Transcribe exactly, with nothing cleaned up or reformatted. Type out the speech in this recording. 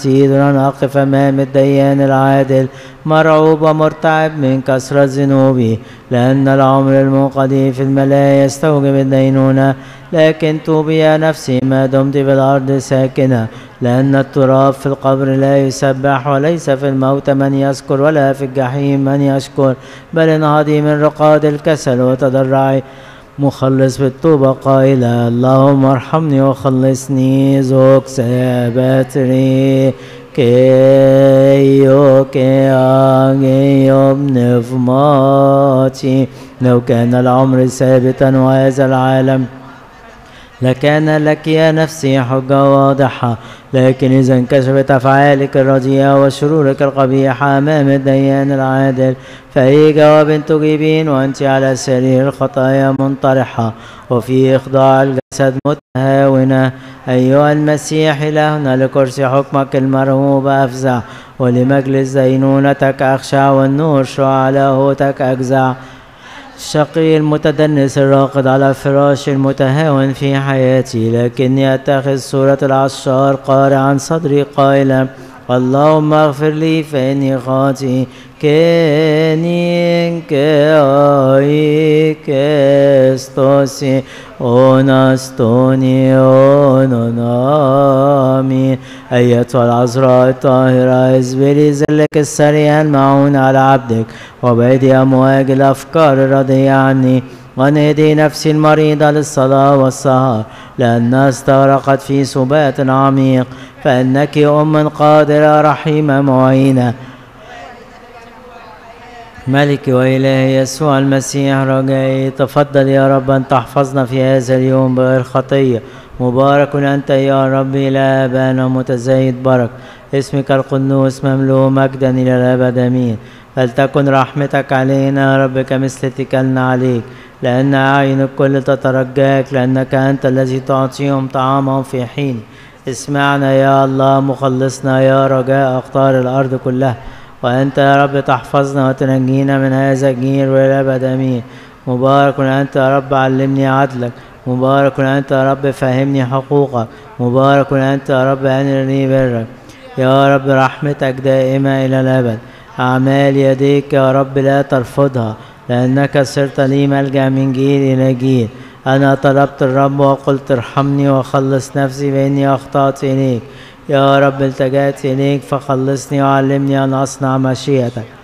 سيدنا أقف أمام الديان العادل مرعوب ومرتعب من كثرة ذنوبي، لأن العمر المنقضي في الملاهي يستوجب الدينونة. لكن توبي يا نفسي ما دمت في الأرض ساكنة، لأن التراب في القبر لا يسبح، وليس في الموت من يذكر، ولا في الجحيم من يشكر، بل انهضي من رقاد الكسل وتضرعي مخلص بالتوبة قائلة: اللهم ارحمني وخلصني. زوك سابتري كيو كي ابن فماتي. لو كان العمر ثابتا وهذا العالم لكان لك يا نفسي حجة واضحة، لكن إذا انكشفت أفعالك الرديئة وشرورك القبيحة أمام الديان العادل فأي جواب تجيبين وأنت على سرير الخطايا منطرحة وفي إخضاع الجسد متهاونة؟ أيها المسيح إلهنا، لكرسي حكمك المرهوب أفزع، ولمجلس دينونتك أخشع، والنور شعاع لاهوتك أجزع. الشقي المتدنس الراقد على فراش المتهاون في حياتي، لكني أتخذ صورة العشار قارعا صدري قائلا: اللهم اغفر لي فإني خاطئ. كينين كاي كاستوسي اونستوني اونونامي. أيتها العذراء الطاهرة، ازبلي ذلك السريع المعون على عبدك، وبعدي أمواج الأفكار الرديئة عني، وانهدي نفسي المريضة للصلاة والسهر، لأنها استغرقت في سبات عميق، فإنك أم قادرة رحيمة معينة. ملكي وإلهي يسوع المسيح رجائي، تفضل يا رب أن تحفظنا في هذا اليوم بغير خطية. مبارك أنت يا رب إلى آبانا متزايد برك، اسمك القدوس مملوء مجدا إلى الأبد آمين. فلتكن رحمتك علينا يا رب كمثل اتكلنا عليك، لأن أعين الكل تترجاك، لأنك أنت الذي تعطيهم طعامهم في حين. اسمعنا يا الله مخلصنا، يا رجاء أقطار الأرض كلها، وأنت يا رب تحفظنا وتنجينا من هذا الجيل وإلى الأبد آمين. مبارك أنت يا رب علمني عدلك، مبارك أنت يا رب فهمني حقوقك، مبارك أنت يا رب أنرني برك. يا رب رحمتك دائمة إلى الأبد، أعمال يديك يا رب لا ترفضها، لأنك صرت لي ملجأ من جيل إلى جيل. أنا طلبت الرب وقلت ارحمني وخلص نفسي فإني أخطأت إليك. يا رب التجأت إليك فخلصني وعلمني أن أصنع مشيئتك.